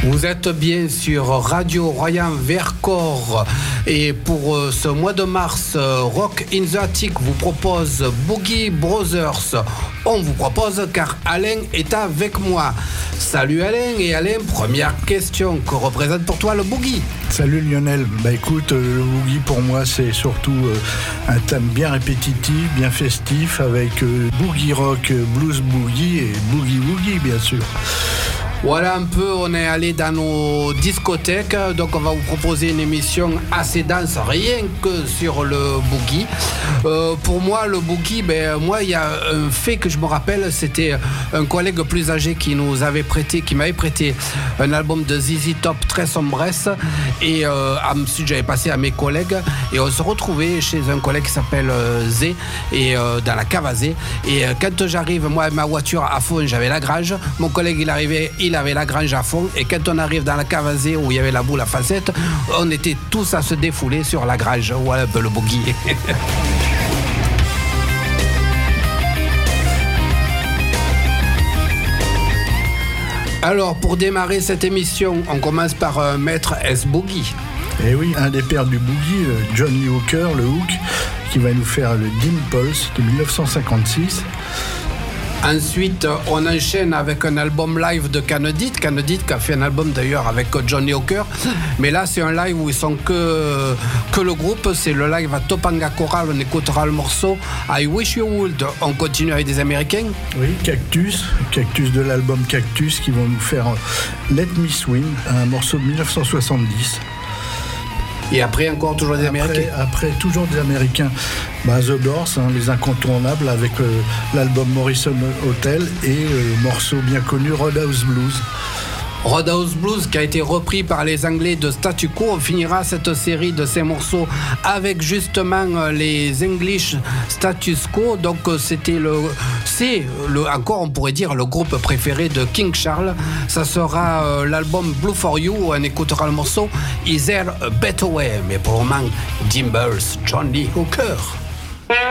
Vous êtes bien sur Radio Royan Vercors et pour ce mois de mars, Rock in the Attic vous propose Boogie Brothers. On vous propose car Alain est avec moi. Salut Alain, et Alain, première question, que représente pour toi le boogie? Salut Lionel, écoute, le boogie pour moi c'est surtout un thème bien répétitif, bien festif avec boogie rock, blues boogie et boogie woogie bien sûr. Voilà un peu, on est allé dans nos discothèques, donc on va vous proposer une émission assez dense, rien que sur le boogie. Pour moi, le boogie, moi, il y a un fait que je me rappelle, c'était un collègue plus âgé qui m'avait prêté un album de ZZ Top très sombresse, et ensuite j'avais passé à mes collègues, et on se retrouvait chez un collègue qui s'appelle Zé, et dans la cave à Zé, et quand j'arrive, moi, ma voiture à fond, j'avais la grange, mon collègue il avait la grange à fond, et quand on arrive dans la cave à Zé où il y avait la boule à facettes, on était tous à se défouler sur la grange. Voilà un peu le boogie. Alors, pour démarrer cette émission, on commence par Maître S. Boogie. Et oui, un des pères du boogie, Johnny Hooker, le Hook, qui va nous faire le Dimples de 1956. Ensuite, on enchaîne avec un album live de Canedit qui a fait un album d'ailleurs avec Johnny Hooker. Mais là, c'est un live où ils sont que le groupe. C'est le live à Topanga Choral. On écoutera le morceau I Wish You Would. On continue avec des Américains. Oui, Cactus de l'album Cactus qui vont nous faire Let Me Swing, un morceau de 1970. Et après, encore toujours des Américains. Après toujours des Américains. The Doors, les incontournables, avec l'album Morrison Hotel et le morceau bien connu Roadhouse Blues. Roadhouse Blues qui a été repris par les Anglais de Statu Quo. On finira cette série de ces morceaux avec justement les English Status Quo. Donc encore on pourrait dire le groupe préféré de King Charles. Ça sera l'album Blue For You où on écoutera le morceau Is There a Better Way. Mais pour le moment, Dimples, Johnny Hooker.